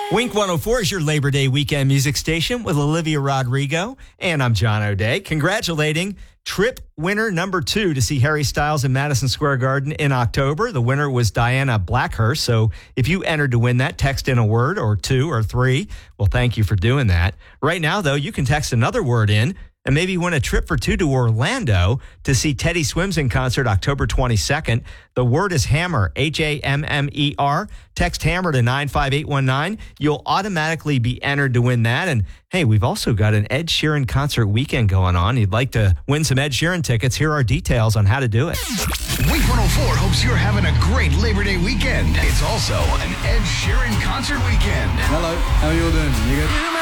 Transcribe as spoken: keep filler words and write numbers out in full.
Wink one oh four is your Labor Day weekend music station with Olivia Rodrigo, and I'm John O'Day, congratulating trip winner number two to see Harry Styles in Madison Square Garden in October. The winner was Diana Blackhurst, so if you entered to win that, text in a word or two or three. Well, thank you for doing that. Right now, though, you can text another word in and maybe win a trip for two to Orlando to see Teddy Swims in concert October twenty-second. The word is hammer, H A M M E R. Text hammer to nine five eight one nine. You'll automatically be entered to win that. And hey, we've also got an Ed Sheeran concert weekend going on. You'd like to win some Ed Sheeran tickets? Here are details on how to do it. Wink one oh four hopes you're having a great Labor Day weekend. It's also an Ed Sheeran concert weekend. Hello, how are you all doing? You good?